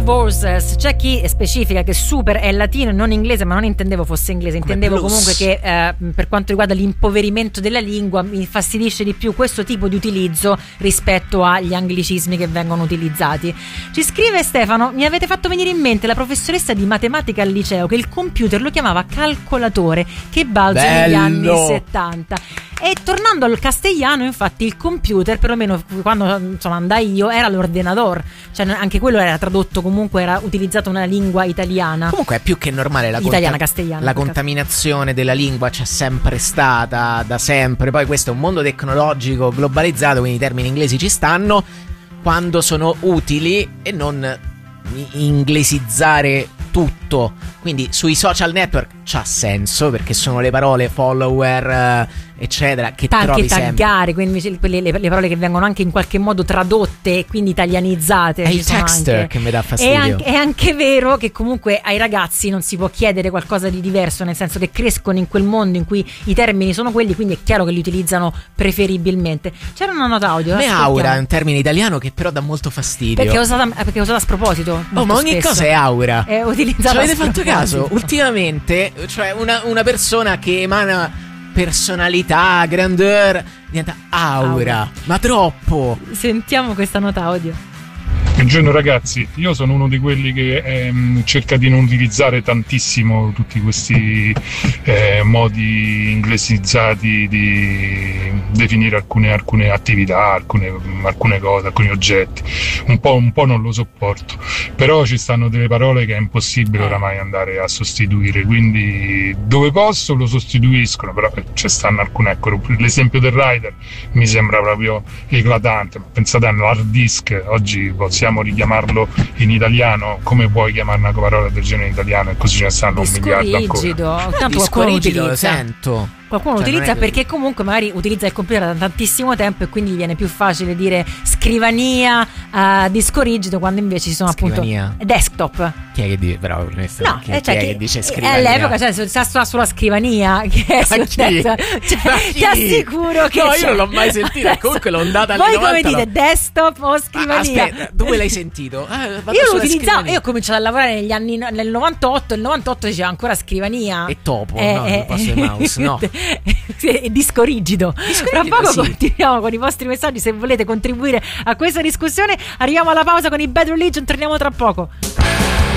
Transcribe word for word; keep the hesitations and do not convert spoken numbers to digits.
Forces. C'è chi specifica che super è latino e non inglese, ma non intendevo fosse inglese, intendevo plus. comunque che eh, per quanto riguarda l'impoverimento della lingua mi infastidisce di più questo tipo di utilizzo rispetto agli anglicismi che vengono utilizzati. Ci scrive Stefano: mi avete fatto venire in mente la professoressa di matematica al liceo che il computer lo chiamava calcolatore, che balzo negli anni settanta. E tornando al castigliano, infatti il computer, perlomeno quando insomma andai io, era l'ordenador, cioè anche quello era tradotto, comunque era utilizzata una lingua italiana. Comunque è più che normale la, italiana, conta- castellana, la contaminazione della lingua c'è sempre stata, da sempre. Poi questo è un mondo tecnologico globalizzato, quindi i termini inglesi ci stanno quando sono utili e non inglesizzare tutto. Quindi sui social network c'ha senso, perché sono le parole follower eccetera che anche trovi taggare, sempre. quindi quelle, le, le parole che vengono anche in qualche modo tradotte e quindi italianizzate. È il texter anche. che mi dà fastidio. È anche, è anche vero che comunque ai ragazzi non si può chiedere qualcosa di diverso, nel senso che crescono in quel mondo in cui i termini sono quelli, quindi è chiaro che li utilizzano preferibilmente. C'era una nota audio. Me aura è un termine italiano che però dà molto fastidio, perché è usata, perché è usata a sproposito. Oh, ma ogni spesso. cosa è aura. È utilizzata. Ci avete a fatto caso? Ultimamente, cioè una, una persona che emana personalità, grandeur, diventa aura. aura. Ma troppo. Sentiamo questa nota audio. Buongiorno ragazzi, io sono uno di quelli che ehm, cerca di non utilizzare tantissimo tutti questi eh, modi inglesizzati di definire alcune, alcune attività, alcune, alcune cose, alcuni oggetti. Un po', un po' non lo sopporto, però ci stanno delle parole che è impossibile oramai andare a sostituire, quindi dove posso lo sostituiscono, però ci stanno alcune, ecco, l'esempio del rider mi sembra proprio eclatante. Pensate all'hard disk, oggi possiamo richiamarlo in italiano, come puoi chiamare una parola del genere in italiano? E così ce ne stanno un miliardo ancora. Rigido, tanto Disco rigido, lo utilizza. sento. Qualcuno Cioè, lo utilizza non è perché comunque magari utilizza il computer da tantissimo tempo e quindi gli viene più facile dire scrivania, uh, disco rigido, quando invece ci sono Scrivania. appunto desktop. Chi è che dice? Però questo, No, chi, eh, cioè chi è che, che dice scrivania? all'epoca cioè, si sta sulla scrivania che è Ma chi? successo. Cioè, Ma chi? ti assicuro che no, c'è. io non l'ho mai sentito. Comunque l'ho andata alle Voi novanta, come dite, no? desktop o scrivania? Aspetta, dove l'hai sentito? Ah, vado io lo sulla utilizzavo, scrivania. io ho cominciato a lavorare negli anni nel novantotto, il novantotto diceva ancora scrivania E topo, eh, no, eh, non passo il mouse, no. E disco rigido. Disco Tra rigido, poco sì. continuiamo con i vostri messaggi, se volete contribuire a questa discussione. Arriviamo alla pausa con i Bad Religion, torniamo tra poco.